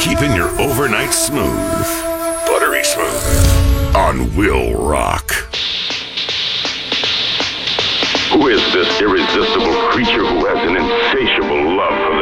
Keeping your overnight smooth. Buttery smooth. On Will Rock. Who is this irresistible creature who has an insatiable love for the